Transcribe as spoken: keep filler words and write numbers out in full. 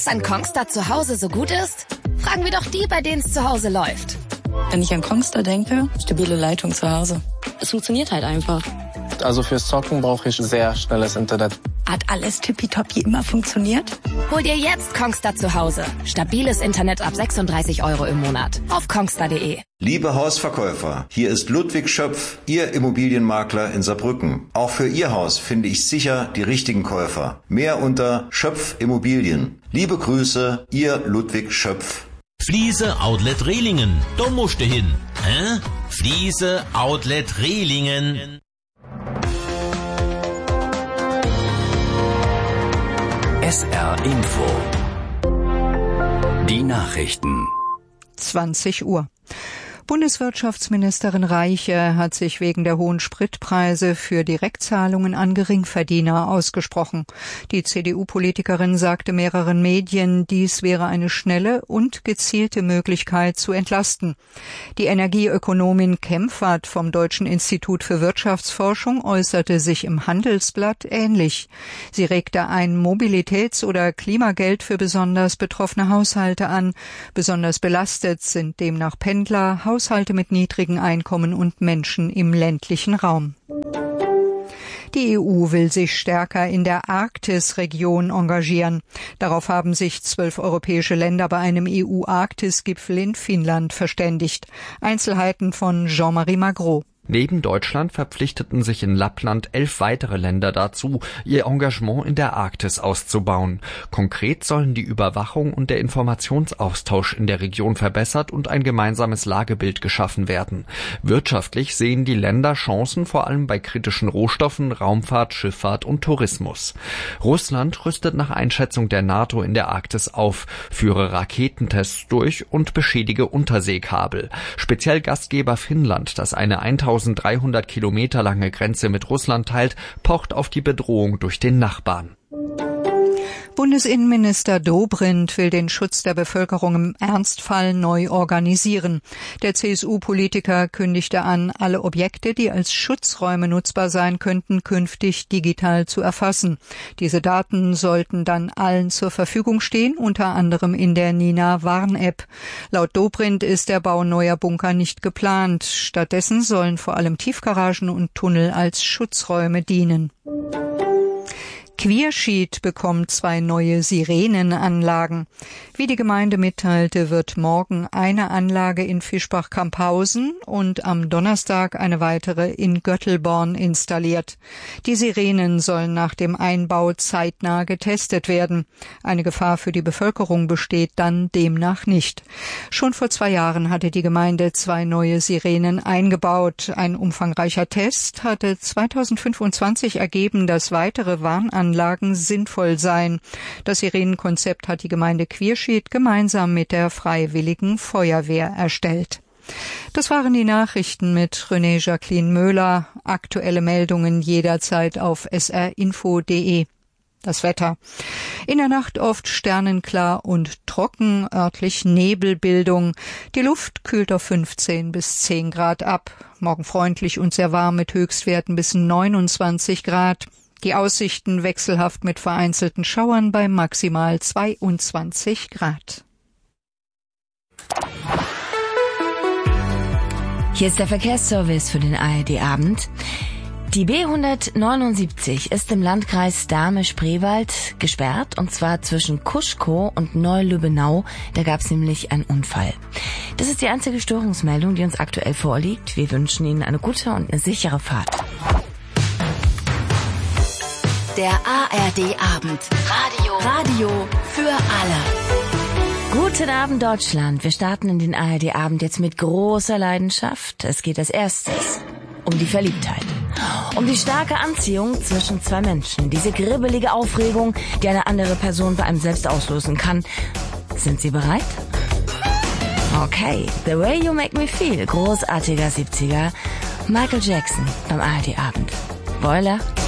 Was an Kongstar zu Hause so gut ist? Fragen wir doch die, bei denen es zu Hause läuft. Wenn ich an Kongstar denke, stabile Leitung zu Hause. Es funktioniert halt einfach. Also fürs Zocken brauche ich sehr schnelles Internet. Hat alles tippitoppi immer funktioniert? Hol dir jetzt Kongstar zu Hause. Stabiles Internet ab sechsunddreißig Euro im Monat. Auf kongstar punkt de. Liebe Hausverkäufer, hier ist Ludwig Schöpf, Ihr Immobilienmakler in Saarbrücken. Auch für Ihr Haus finde ich sicher die richtigen Käufer. Mehr unter Schöpf Immobilien. Liebe Grüße, Ihr Ludwig Schöpf. Fliese Outlet Rehlingen. Da musst du hin. Hä? Fliese Outlet Rehlingen. S R Info. Die Nachrichten. zwanzig Uhr. Bundeswirtschaftsministerin Reiche hat sich wegen der hohen Spritpreise für Direktzahlungen an Geringverdiener ausgesprochen. Die C D U-Politikerin sagte mehreren Medien, dies wäre eine schnelle und gezielte Möglichkeit zu entlasten. Die Energieökonomin Kempfert vom Deutschen Institut für Wirtschaftsforschung äußerte sich im Handelsblatt ähnlich. Sie regte ein Mobilitäts- oder Klimageld für besonders betroffene Haushalte an. Besonders belastet sind demnach Pendler, Haushalte mit niedrigen Einkommen und Menschen im ländlichen Raum. Die E U will sich stärker in der Arktisregion engagieren. Darauf haben sich zwölf europäische Länder bei einem E U-Arktis-Gipfel in Finnland verständigt. Einzelheiten von Jean-Marie Magro. Neben Deutschland verpflichteten sich in Lappland elf weitere Länder dazu, ihr Engagement in der Arktis auszubauen. Konkret sollen die Überwachung und der Informationsaustausch in der Region verbessert und ein gemeinsames Lagebild geschaffen werden. Wirtschaftlich sehen die Länder Chancen vor allem bei kritischen Rohstoffen, Raumfahrt, Schifffahrt und Tourismus. Russland rüstet nach Einschätzung der NATO in der Arktis auf, führe Raketentests durch und beschädige Unterseekabel. Speziell Gastgeber Finnland, das eine eintausenddreihundert Kilometer lange Grenze mit Russland teilt, pocht auf die Bedrohung durch den Nachbarn. Bundesinnenminister Dobrindt will den Schutz der Bevölkerung im Ernstfall neu organisieren. Der C S U-Politiker kündigte an, alle Objekte, die als Schutzräume nutzbar sein könnten, künftig digital zu erfassen. Diese Daten sollten dann allen zur Verfügung stehen, unter anderem in der Nina-Warn-App. Laut Dobrindt ist der Bau neuer Bunker nicht geplant. Stattdessen sollen vor allem Tiefgaragen und Tunnel als Schutzräume dienen. Queerschied bekommt zwei neue Sirenenanlagen. Wie die Gemeinde mitteilte, wird morgen eine Anlage in Fischbach-Camphausen und am Donnerstag eine weitere in Göttelborn installiert. Die Sirenen sollen nach dem Einbau zeitnah getestet werden. Eine Gefahr für die Bevölkerung besteht dann demnach nicht. Schon vor zwei Jahren hatte die Gemeinde zwei neue Sirenen eingebaut. Ein umfangreicher Test hatte zweitausendfünfundzwanzig ergeben, dass weitere Warnanlagen Anlagen sinnvoll seien. Das Sirenenkonzept hat die Gemeinde Queerschied gemeinsam mit der Freiwilligen Feuerwehr erstellt. Das waren die Nachrichten mit René Jacqueline Möhler. Aktuelle Meldungen jederzeit auf s r info punkt de. Das Wetter. In der Nacht oft sternenklar und trocken, örtlich Nebelbildung. Die Luft kühlt auf fünfzehn bis zehn Grad ab. Morgen freundlich und sehr warm mit Höchstwerten bis neunundzwanzig Grad. Die Aussichten wechselhaft mit vereinzelten Schauern bei maximal zweiundzwanzig Grad. Hier ist der Verkehrsservice für den A R D-Abend. Die B hundertneunundsiebzig ist im Landkreis Dahme-Spreewald gesperrt, und zwar zwischen Kuschkow und Neu-Lübbenau. Da gab es nämlich einen Unfall. Das ist die einzige Störungsmeldung, die uns aktuell vorliegt. Wir wünschen Ihnen eine gute und eine sichere Fahrt. Der A R D-Abend. Radio. Radio für alle. Guten Abend, Deutschland. Wir starten in den A R D-Abend jetzt mit großer Leidenschaft. Es geht als erstes um die Verliebtheit. Um die starke Anziehung zwischen zwei Menschen. Diese gribbelige Aufregung, die eine andere Person bei einem selbst auslösen kann. Sind Sie bereit? Okay. The Way You Make Me Feel. Großartiger siebziger. Michael Jackson beim A R D-Abend. Boiler.